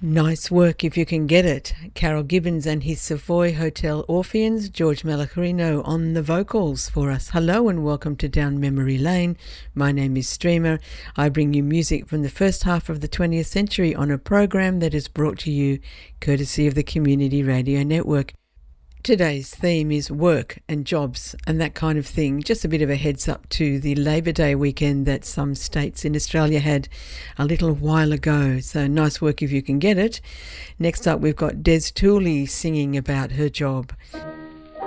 Nice work if you can get it. Carol Gibbons and his Savoy Hotel Orpheans, George Malacarino on the vocals for us. Hello and welcome to Down Memory Lane. My name is Streamer. I bring you music from the first half of the 20th century on a program that is brought to you courtesy of the Community Radio Network. Today's theme is work and jobs and that kind of thing. Just a bit of a heads up to the Labor Day weekend that some states in Australia had a little while ago. So nice work if you can get it. Next up we've got Des Tooley singing about her job.